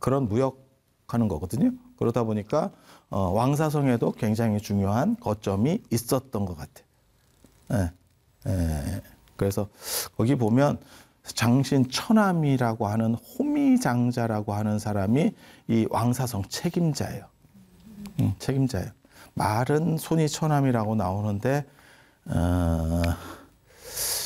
그런 무역하는 거거든요. 그러다 보니까 왕사성에도 굉장히 중요한 거점이 있었던 것 같아요. 예, 예. 그래서 거기 보면 장신 처남이라고 하는 호미장자라고 하는 사람이 이 왕사성 책임자예요. 책임자예요. 말은 손이 처남이라고 나오는데